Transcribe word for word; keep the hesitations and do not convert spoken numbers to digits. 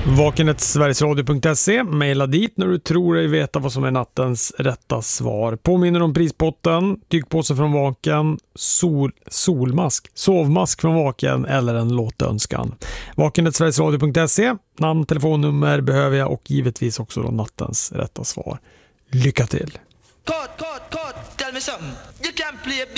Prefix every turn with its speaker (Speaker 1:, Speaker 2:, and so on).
Speaker 1: Vakenet sverigesradio punkt se. Maila dit när du tror dig veta vad som är nattens rätta svar. Påminner om prispotten, tygpåse från Vaken, sol, solmask, sovmask från Vaken eller en låtönskan. Vakenet sverigesradio punkt se. Namn, telefonnummer behöver jag och givetvis också då nattens rätta svar. Lycka till!
Speaker 2: Cut, cut, cut. Tell me something. You can't play